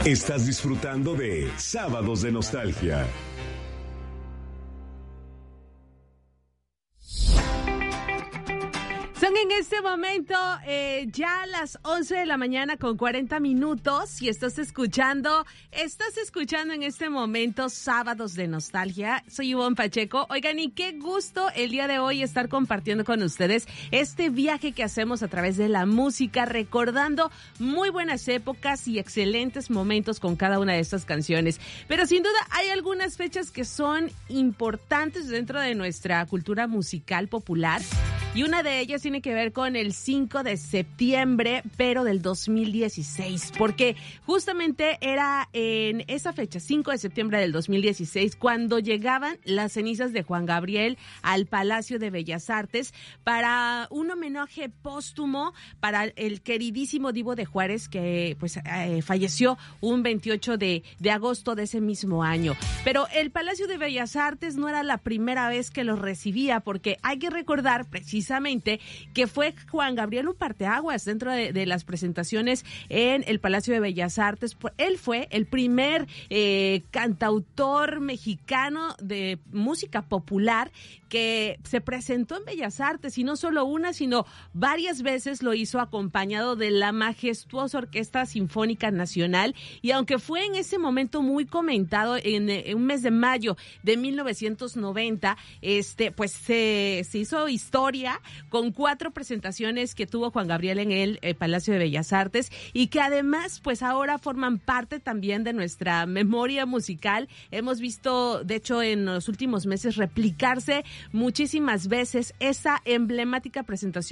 Estás disfrutando de Sábados de Nostalgia. Son en este momento ya las 11 de la mañana con 40 minutos y estás escuchando en este momento Sábados de Nostalgia. Soy Ivonne Pacheco. Oigan, y qué gusto el día de hoy estar compartiendo con ustedes este viaje que hacemos a través de la música, recordando muy buenas épocas y excelentes momentos con cada una de estas canciones. Pero sin duda hay algunas fechas que son importantes dentro de nuestra cultura musical popular. Y una de ellas tiene que ver con el 5 de septiembre, pero del 2016, porque justamente era en esa fecha, 5 de septiembre del 2016, cuando llegaban las cenizas de Juan Gabriel al Palacio de Bellas Artes para un homenaje póstumo para el queridísimo Divo de Juárez, que pues falleció un 28 de agosto de ese mismo año. Pero el Palacio de Bellas Artes no era la primera vez que los recibía, porque hay que recordar precisamente que fue Juan Gabriel un parteaguas dentro de las presentaciones en el Palacio de Bellas Artes. Él fue el primer cantautor mexicano de música popular que se presentó en Bellas Artes, y no solo una, sino varias veces lo hizo acompañado de la majestuosa Orquesta Sinfónica Nacional. Y aunque fue en ese momento muy comentado, en un mes de mayo de 1990, pues se hizo historia con 4 presentaciones que tuvo Juan Gabriel en el Palacio de Bellas Artes, y que además pues ahora forman parte también de nuestra memoria musical. Hemos visto, de hecho, en los últimos meses replicarse muchísimas veces esa emblemática presentación